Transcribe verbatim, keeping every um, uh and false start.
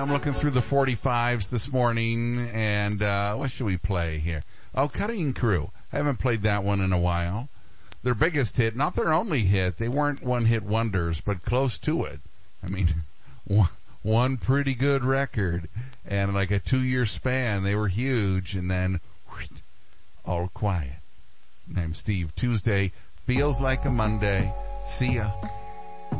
I'm looking through the forty-fives this morning, and uh what should we play here? Oh, Cutting Crew. I haven't played that one in a while. Their biggest hit, not their only hit. They weren't one-hit wonders, but close to it. I mean, one, one pretty good record, and like a two-year span, they were huge, and then whoosh, all quiet. I'm Steve. Tuesday feels like a Monday. See ya.